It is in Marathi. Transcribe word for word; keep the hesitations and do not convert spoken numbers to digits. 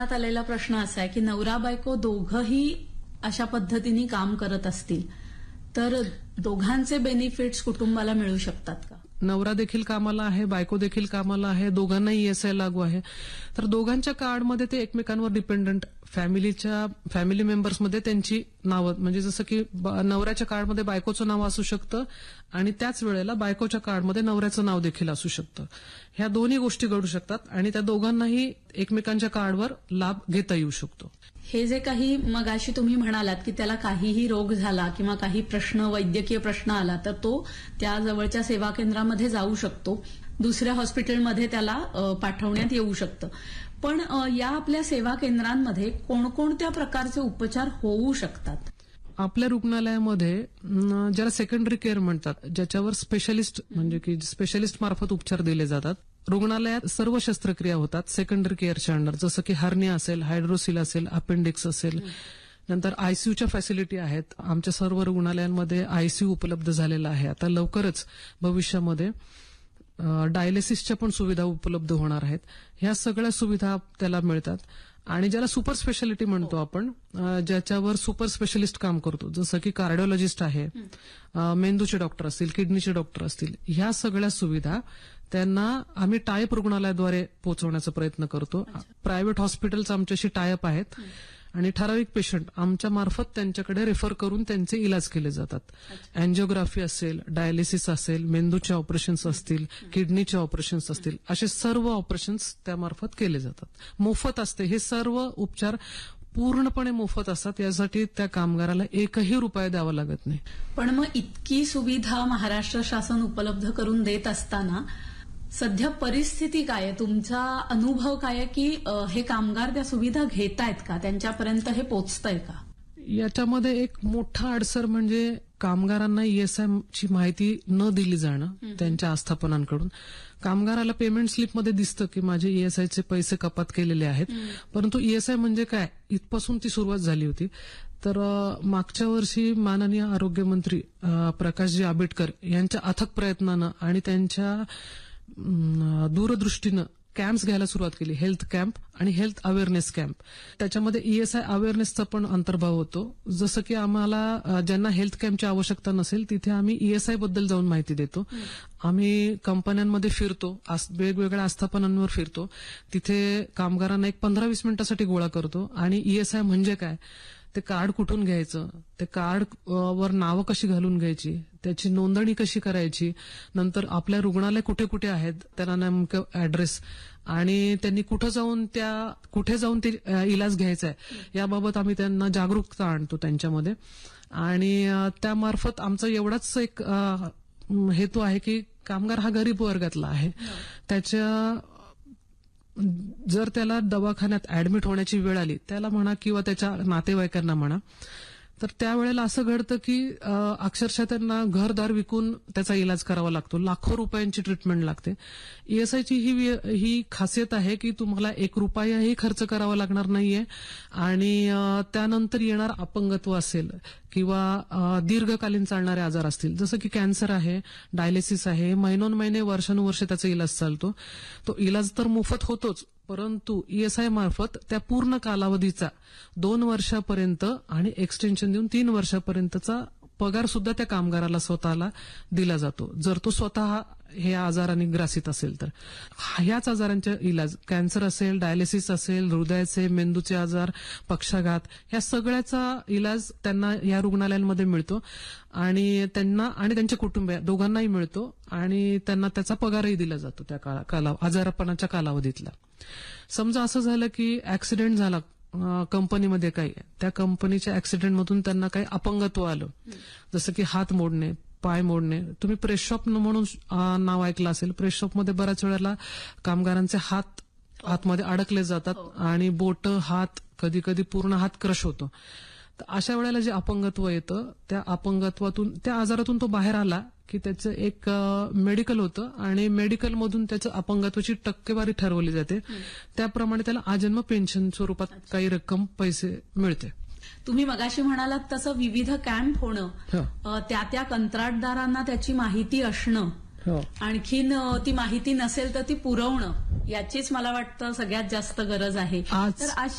आलेला प्रश्न असा आहे की नवरा बायको दोघंही अशा पद्धतीने काम करत असतील तर दोघांचे बेनिफिट्स कुटुंबाला मिळू शकतात का? नवरा देखील कामाला आहे, बायको देखील कामाला आहे, दोघांनाही ईएसआय लागू आहे, तर दोघांच्या कार्डमध्ये ते एकमेकांवर डिपेंडंट, फॅमिलीच्या फॅमिली मेंबर्समध्ये त्यांची नावं, म्हणजे जसं की नवऱ्याच्या कार्डमध्ये बायकोचं नाव असू शकतं आणि त्याच वेळेला बायकोच्या कार्डमध्ये नवऱ्याचं नाव देखील असू शकतं. ह्या दोन्ही गोष्टी घडू शकतात आणि त्या दोघांनाही एकमेकांच्या कार्डवर लाभ घेता येऊ शकतो. हे जे काही मगाशी तुम्ही म्हणालात की त्याला काहीही रोग झाला किंवा काही प्रश्न, वैद्यकीय प्रश्न आला तर तो त्या जवळच्या सेवा केंद्रामध्ये जाऊ शकतो, दुसऱ्या हॉस्पिटलमध्ये त्याला पाठवण्यात येऊ शकतं. पण या आपल्या सेवा केंद्रांमध्ये कोणकोणत्या प्रकारचे उपचार होऊ शकतात? आपल्या रुग्णालयामध्ये ज्याला सेकंडरी केअर म्हणतात, ज्याच्यावर स्पेशलिस्ट म्हणजे की स्पेशलिस्ट मार्फत उपचार दिले जातात. रुग्णालयात सर्व शस्त्रक्रिया होतात सेकंडरी केअरच्या अंडर, जसं की हर्निया असेल, हायड्रोसिल असेल, अपेंडिक्स असेल. नंतर आयसीयूच्या फॅसिलिटी आहेत. आमच्या सर्व रुग्णालयांमध्ये आयसीयू उपलब्ध झालेला आहे. आता लवकरच भविष्यामध्ये डायलिसिसच्या पण सुविधा उपलब्ध होणार आहेत. ह्या सगळ्या सुविधा त्याला मिळतात. आणि ज्याला सुपर स्पेशालिटी म्हणतो आपण, ज्याच्यावर सुपर स्पेशलिस्ट काम करतो, जसं की कार्डिओलॉजिस्ट आहे, मेंदूचे डॉक्टर असतील, किडनीचे डॉक्टर असतील, ह्या सगळ्या सुविधा त्यांना आम्ही टायप रुग्णालयाद्वारे पोहोचवण्याचा प्रयत्न करतो. प्रायव्हेट हॉस्पिटल्स आमच्याशी टायप आहेत आणि ठराविक पेशंट आमच्या मार्फत त्यांच्याकडे रेफर करून त्यांचे इलाज केले जातात. अँजिओग्राफी असेल, डायलिसिस असेल, मेंदूचे ऑपरेशन्स असतील, किडनीचे ऑपरेशन्स असतील, असे सर्व ऑपरेशन्स त्यामार्फत केले जातात. मोफत असते हे सर्व उपचार, पूर्णपणे मोफत असतात. यासाठी त्या कामगाराला एकही रुपया द्यावा लागत नाही. पण मग इतकी सुविधा महाराष्ट्र शासन उपलब्ध करून देत असताना सध्या परिस्थिती काय आहे, तुमचा अनुभव काय आहे की हे कामगार त्या सुविधा घेतायत का, त्यांच्यापर्यंत हे पोहोचतंय का? याच्यामध्ये एक मोठा अडसर म्हणजे कामगारांना ईएसआय ची माहिती न दिली जाणं त्यांच्या आस्थापनांकडून. कामगाराला पेमेंट स्लिपमध्ये दिसतं की माझे ईएसआयचे पैसे कपात केलेले आहेत, परंतु ईएसआय म्हणजे काय इथपासून ती सुरुवात झाली होती. तर मागच्या वर्षी माननीय आरोग्यमंत्री प्रकाशजी आंबेडकर यांच्या अथक प्रयत्नानं आणि त्यांच्या दूरदृष्टीनं कॅम्प्स घ्यायला सुरुवात केली, हेल्थ कॅम्प आणि हेल्थ अवेअरनेस कॅम्प. त्याच्यामध्ये ईएसआय अवेअरनेसचा पण अंतर्भाव होतो. जसं की आम्हाला ज्यांना हेल्थ कॅम्पची आवश्यकता नसेल तिथे आम्ही ईएसआय बद्दल जाऊन माहिती देतो. आम्ही कंपन्यांमध्ये फिरतो, वेगवेगळ्या आस्थापनांवर फिरतो, तिथे कामगारांना एक पंधरा वीस मिनिटासाठी गोळा करतो आणि ईएसआय म्हणजे काय, ते कार्ड कुठून घ्यायचं, ते कार्ड वर नावं कशी घालून घ्यायची, त्याची नोंदणी कशी करायची, नंतर आपल्या रुग्णालय कुठे कुठे आहेत त्याला नेमकं ऍड्रेस, आणि त्यांनी कुठं जाऊन त्या कुठे जाऊन ते इलाज घ्यायचा आहे याबाबत आम्ही त्यांना जागरूकता आणतो त्यांच्यामध्ये. आणि त्यामार्फत आमचा एवढाच एक हेतू आहे की कामगार हा गरीब वर्गातला आहे, त्याच्या जर त्याला दवाखान्यात ऍडमिट होण्याची वेळ आली, त्याला म्हणा किंवा त्याच्या नातेवाईकांना म्हणा, तर त्यावेळेला असं घडतं की अक्षरशः त्यांना घरदार विकून त्याचा इलाज करावा लागतो, लाखो रुपयांची ट्रीटमेंट लागते. ईएसआयची ही ही खासियत आहे की तुम्हाला एक रुपयाही खर्च करावा लागणार नाहीये आणि त्यानंतर येणार अपंगत्व असेल किंवा दीर्घकालीन चालणारे आजार असतील, जसं की कॅन्सर आहे, डायलिसिस आहे, महिनोन महिने वर्षानुवर्षे त्याचा इलाज चालतो. तो इलाज तर मोफत होतोच, परंतु ईएसआय मार्फत त्या पूर्ण कालावधीचा दोन वर्षापर्यंत आणि एक्सटेन्शन देऊन तीन वर्षापर्यंतचा पगार सुद्धा त्या कामगाराला स्वतःला दिला जातो, जर तो स्वतः हे आजाराने ग्रासित असेल तर. ह्याच आजारांचे इलाज, कॅन्सर असेल, डायलिसिस असेल, हृदयाचे, मेंदूचे आजार, पक्षाघात, ह्या सगळ्याचा इलाज त्यांना या रुग्णालयांमध्ये मिळतो आणि त्यांना आणि त्यांच्या कुटुंब दोघांनाही मिळतो आणि त्यांना त्याचा पगारही दिला जातो त्या काला आजारपणाच्या कालावधीतला. समजा असं झालं की ऍक्सिडेंट झाला कंपनीमध्ये, काही त्या कंपनीच्या ऍक्सिडेंटमधून त्यांना काही अपंगत्व आलं, जसं की हात मोडणे, पाय मोडणे. तुम्ही प्रेस शॉप म्हणून नाव ऐकलं असेल. प्रेस शॉपमध्ये बऱ्याच वेळेला कामगारांचे हात आतमध्ये अडकले जातात आणि बोट, हात, कधी कधी पूर्ण हात क्रश होतो. तर अशा वेळेला जे अपंगत्व येतं, त्या अपंगत्वातून, त्या आजारातून तो बाहेर आला की त्याचं एक मेडिकल होतं आणि मेडिकलमधून त्याचं अपंगत्वाची टक्केवारी ठरवली जाते. त्याप्रमाणे त्याला आजन्म पेन्शन स्वरूपात काही रक्कम, पैसे मिळते. तुम्ही मगाशी म्हणालात तसं विविध कॅम्प होणं, त्या त्या कंत्राटदारांना त्याची माहिती असणं, हो. आणखीन अ, ती माहिती नसेल तर ती पुरवणं याचीच मला वाटतं सगळ्यात जास्त गरज आहे. आज- तर आज